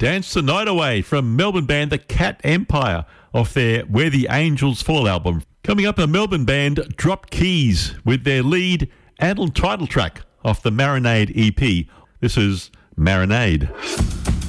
Dance the Night Away from Melbourne band The Cat Empire off their Where the Angels Fall album. Coming up, a Melbourne band Drop Keys with their lead and title track off the Marinade EP. This is Marinade.